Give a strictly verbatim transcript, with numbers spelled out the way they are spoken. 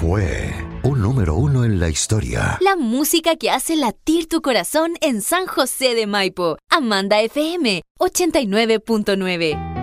fue un número uno en la historia. La música que hace latir tu corazón en San José de Maipo. Amanda F M ochenta y nueve punto nueve.